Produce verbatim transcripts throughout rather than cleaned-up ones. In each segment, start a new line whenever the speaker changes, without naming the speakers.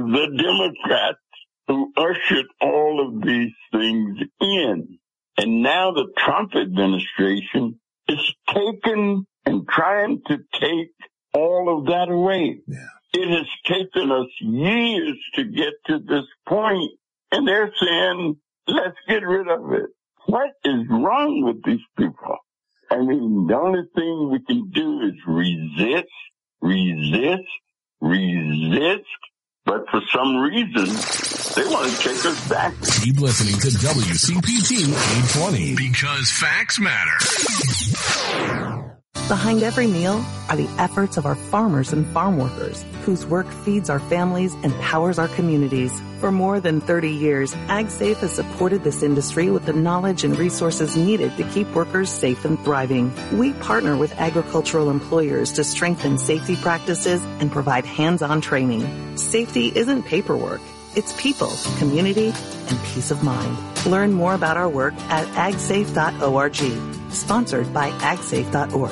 the Democrats who ushered all of these things in. And now the Trump administration is taking and trying to take all of that away.
Yeah.
It has taken us years to get to this point, and they're saying, let's get rid of it. What is wrong with these people? I mean, the only thing we can do is resist, resist, resist, but for some reason, they want to take us back.
Keep listening to W C P T eight twenty because facts matter.
Behind every meal are the efforts of our farmers and farm workers, whose work feeds our families and powers our communities. For more than thirty years, AgSafe has supported this industry with the knowledge and resources needed to keep workers safe and thriving. We partner with agricultural employers to strengthen safety practices and provide hands-on training. Safety isn't paperwork. It's people, community, and peace of mind. Learn more about our work at ag safe dot org. Sponsored by ag safe dot org.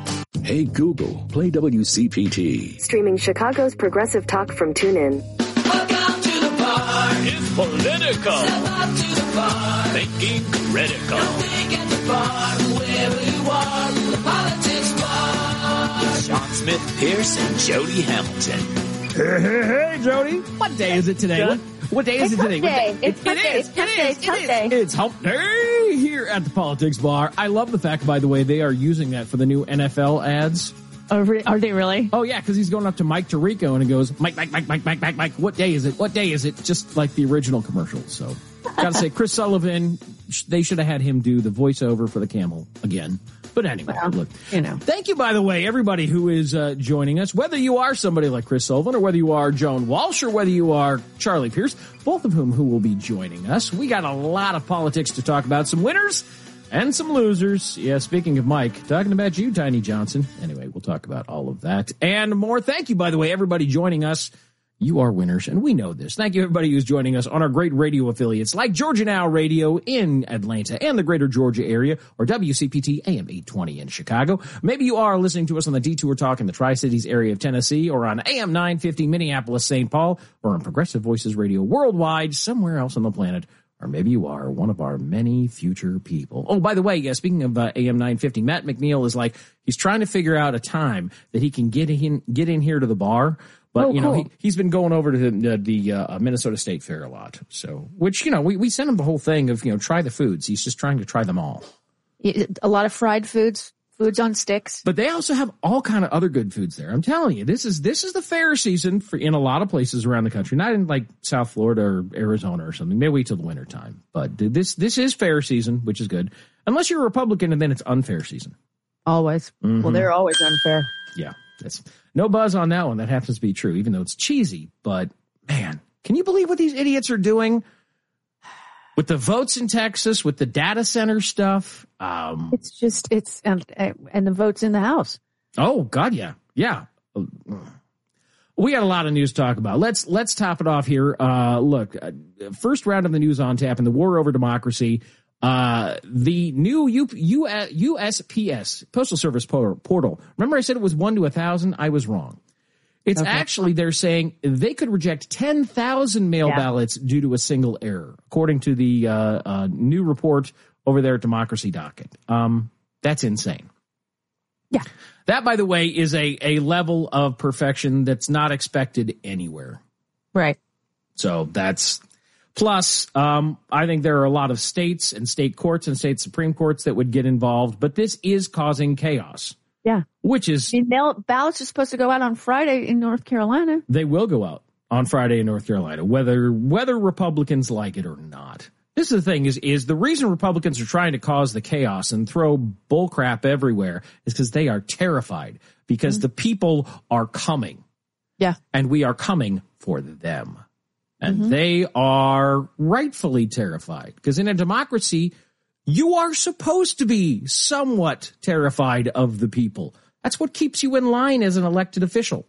Hey Google, play W C P T.
Streaming Chicago's progressive talk from TuneIn.
Welcome to the bar. It's political. Step up to the bar. Thinking critical. Don't think at the bar, wherever you are. The politics bar. With Sean Smith, Pierce, and Jody Hamilton.
Hey, hey, hey, Jody. What day is it today? What, what day is
it's
it today?
Day.
It,
it's it, it is.
It
is.
is.
It's hump
it
day.
is. It's hump day here at the Politics Bar. I love the fact, by the way, they are using that for the new N F L ads.
Oh, re- are they really?
Oh, yeah, because he's going up to Mike Tirico and he goes, Mike, Mike, Mike, Mike, Mike, Mike, Mike, what day is it? What day is it? Just like the original commercial. So, gotta say, Chris Sullivan, they should have had him do the voiceover for the camel again. But anyway,
well,
look,
you know.
Thank you, by the way, everybody who is uh, joining us, whether you are somebody like Chris Sullivan or whether you are Joan Walsh or whether you are Charlie Pierce, both of whom who will be joining us. We got a lot of politics to talk about, some winners and some losers. Yeah, speaking of Mike, talking about you, Tiny Johnson. Anyway, we'll talk about all of that and more. Thank you, by the way, everybody joining us. You are winners, and we know this. Thank you, everybody who's joining us on our great radio affiliates like Georgia Now Radio in Atlanta and the greater Georgia area, or W C P T A M eight twenty in Chicago. Maybe you are listening to us on the Detour Talk in the Tri-Cities area of Tennessee, or on A M nine fifty Minneapolis, Saint Paul, or on Progressive Voices Radio worldwide, somewhere else on the planet. Or maybe you are one of our many future people. Oh, by the way, yeah, speaking of uh, A M nine fifty, Matt McNeil is like, he's trying to figure out a time that he can get in, get in here to the bar. But,
oh,
you know,
cool.
he, he's been going over to the, the uh, Minnesota State Fair a lot. So, which, you know, we, we sent him the whole thing of, you know, try the foods. He's just trying to try them all.
A lot of fried foods, foods on sticks.
But they also have all kind of other good foods there. I'm telling you, this is this is the fair season for in a lot of places around the country. Not in like South Florida or Arizona or something. Maybe wait till the winter time. But this this is fair season, which is good. Unless you're a Republican, and then it's unfair season.
Always.
Mm-hmm.
Well, they're always unfair.
Yeah, that's no buzz on that one. That happens to be true, even though it's cheesy. But man, can you believe what these idiots are doing with the votes in Texas, with the data center stuff? Um,
it's just it's and and the votes in the House.
Oh God, yeah, yeah. We got a lot of news to talk about. Let's let's top it off here. Uh, look, uh, first round of the news on tap in the war over democracy. Uh, the new U, U, U S P S, Postal Service portal. Remember I said it was one to a thousand? I was wrong. It's okay. Actually, they're saying they could reject ten thousand mail yeah. ballots due to a single error, according to the uh, uh, new report over there at Democracy Docket. Um, that's insane.
Yeah.
That, by the way, is a, a level of perfection that's not expected anywhere.
Right.
So that's... Plus, um, I think there are a lot of states and state courts and state Supreme Courts that would get involved, but this is causing chaos.
Yeah.
Which is...
I mean, mail, ballots are supposed to go out on Friday in North Carolina.
They will go out on Friday in North Carolina, whether whether Republicans like it or not. This is the thing, is, is the reason Republicans are trying to cause the chaos and throw bullcrap everywhere is because they are terrified, because mm-hmm. the people are coming.
Yeah.
And we are coming for them. And
mm-hmm.
they are rightfully terrified, because in a democracy, you are supposed to be somewhat terrified of the people. That's what keeps you in line as an elected official.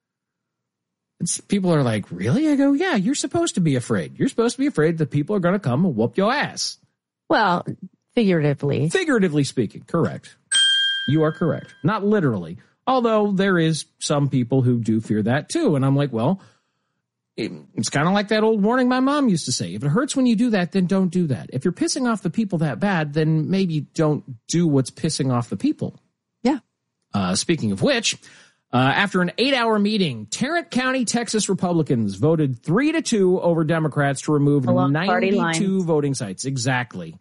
It's, people are like, really? I go, yeah, you're supposed to be afraid. You're supposed to be afraid that people are going to come and whoop your ass.
Well, figuratively.
Figuratively speaking, correct. You are correct. Not literally. Although there is some people who do fear that too. And I'm like, well... it, it's kind of like that old warning my mom used to say. If it hurts when you do that, then don't do that. If you're pissing off the people that bad, then maybe don't do what's pissing off the people.
Yeah.
Uh, speaking of which, uh, after an eight-hour meeting, Tarrant County, Texas Republicans voted three to two over Democrats to remove ninety-two voting sites. Exactly.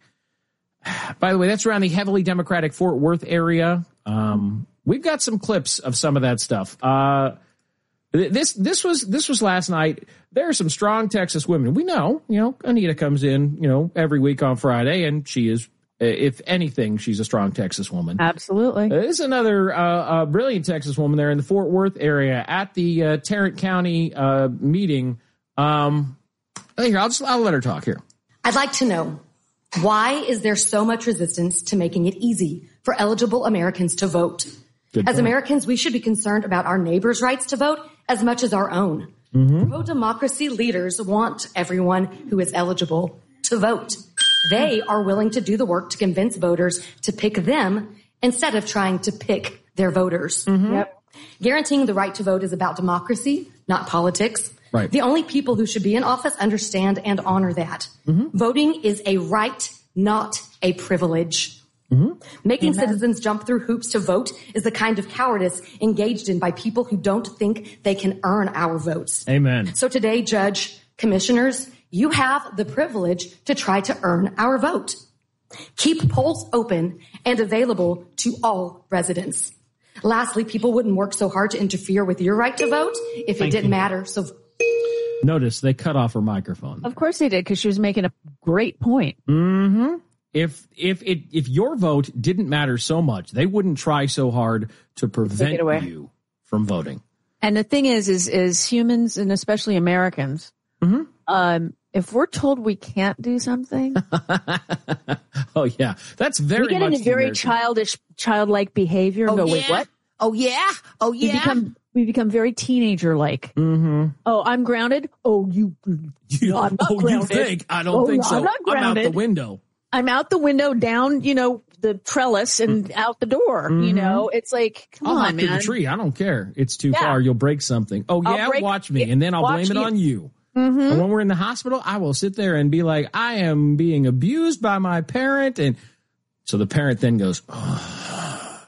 By the way, that's around the heavily Democratic Fort Worth area. Um, we've got some clips of some of that stuff. Uh, this this was this was last night. There are some strong Texas women. We know, you know, Anita comes in, you know, every week on Friday, and she is, if anything, she's a strong Texas woman.
Absolutely.
There's another uh, uh, brilliant Texas woman there in the Fort Worth area at the uh, Tarrant County uh, meeting. Um, here, I'll just I'll let her talk here.
I'd like to know, why is there so much resistance to making it easy for eligible Americans to vote?
Good
as
point.
Americans, we should be concerned about our neighbors' rights to vote as much as our own.
Mm-hmm.
Pro-democracy leaders want everyone who is eligible to vote. They are willing to do the work to convince voters to pick them instead of trying to pick their voters.
Mm-hmm.
Yep. Guaranteeing the right to vote is about democracy, not politics.
Right.
The only people who should be in office understand and honor that.
Mm-hmm.
Voting is a right, not a privilege.
Mm-hmm.
Making
Amen.
citizens jump through hoops to vote is the kind of cowardice engaged in by people who don't think they can earn our votes.
Amen.
So today, Judge, commissioners, you have the privilege to try to earn our vote. Keep polls open and available to all residents. Lastly, people wouldn't work so hard to interfere with your right to vote if
Thank
it didn't
you.
matter. So
Notice they cut off her microphone.
Of course they did, because she was making a great point.
Mm-hmm. If if it if your vote didn't matter so much, they wouldn't try so hard to prevent
it away.
you from voting.
And the thing is, is, is humans, and especially Americans,
Mm-hmm.
um, if we're told we can't do something,
Oh yeah, that's very
we get
much
into
the
very
American-
childdish, childlike behavior. And
Oh,
go, wait,
yeah?
what?
Oh, yeah? Oh,
We
yeah?
become we become very teenager-like.
Mm-hmm.
Oh, I'm grounded. Oh, you.
You,
I'm not
oh, you
grounded.
think? I don't
Oh,
think
no,
so.
I'm not
out the
grounded.
window.
I'm out the window, down, you know, the trellis, and out the door. You know, it's like, come
I'll
on,
hop
man.
to the tree. I don't care. It's too
Yeah.
far. You'll break something. Oh
I'll
yeah,
break-
watch me, and then I'll
watch
blame it
you.
on you.
Mm-hmm.
And when we're in the hospital, I will sit there and be like, I am being abused by my parent, and so the parent then goes, oh.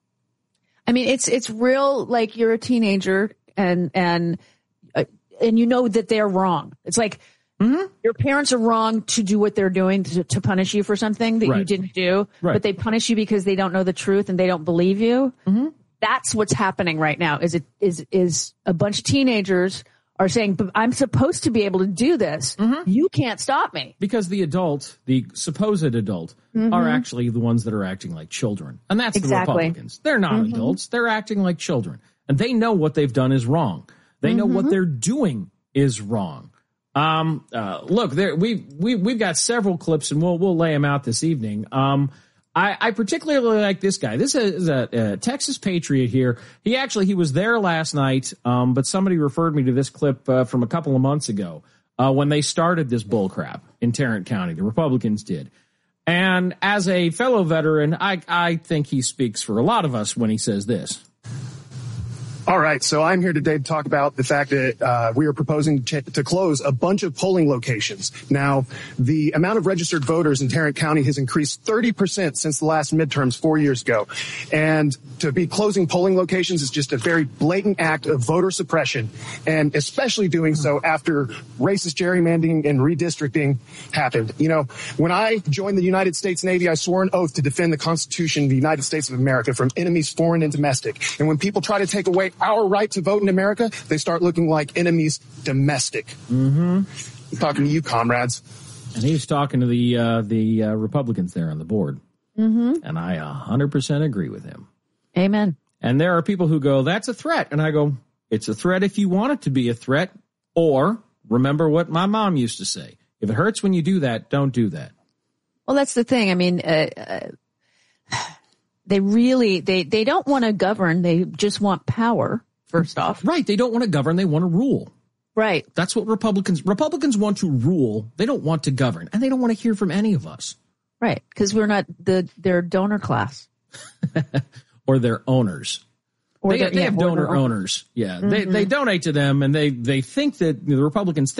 I mean, it's it's real. Like, you're a teenager, and and uh, and you know that they're wrong. It's like,
Mm-hmm.
your parents are wrong to do what they're doing to, to punish you for something that you
Right.
didn't do,
Right.
but they punish you because they don't know the truth and they don't believe you.
Mm-hmm.
That's what's happening right now. Is it is is a bunch of teenagers are saying, "But I'm supposed to be able to do this.
Mm-hmm.
You can't stop me."
Because the adult, the supposed adult,
Mm-hmm.
are actually the ones that are acting like children. And that's
Exactly.
the Republicans. They're not
Mm-hmm.
adults. They're acting like children. And they know what they've done is wrong. They know
Mm-hmm.
what they're doing is wrong. Um, uh, look, there, we, we, we've got several clips, and we'll, we'll lay them out this evening. Um, I, I particularly like this guy. This is a, a Texas patriot here. He actually, he was there last night. Um, but somebody referred me to this clip, uh, from a couple of months ago, uh, when they started this bull crap in Tarrant County. The Republicans did. And as a fellow veteran, I, I think he speaks for a lot of us when he says this.
All right, so I'm here today to talk about the fact that uh, we are proposing to, to close a bunch of polling locations. Now, the amount of registered voters in Tarrant County has increased thirty percent since the last midterms four years ago. And to be closing polling locations is just a very blatant act of voter suppression, and especially doing so after racist gerrymandering and redistricting happened. You know, when I joined the United States Navy, I swore an oath to defend the Constitution of the United States of America from enemies foreign and domestic. And when people try to take away our right to vote in America, they start looking like enemies domestic.
Mm-hmm.
I'm talking to you, comrades.
And he's talking to the uh, the uh, Republicans there on the board.
Mm-hmm.
And I one hundred percent agree with him.
Amen.
And there are people who go, that's a threat. And I go, it's a threat if you want it to be a threat. Or remember what my mom used to say. If it hurts when you do that, don't do that.
Well, that's the thing. I mean, uh, uh, they really, they, they don't want to govern. They just want power, first off.
Right. They don't want to govern. They want to rule.
Right.
That's what Republicans, Republicans want to rule. They don't want to govern. And they don't want to hear from any of us.
Right. Because we're not the, their donor class.
Or their owners.
Or
they,
they're-
they
yeah,
have
or
donor
they're-
owners. Yeah, they
Mhm.
they donate to them, and they they think that the Republicans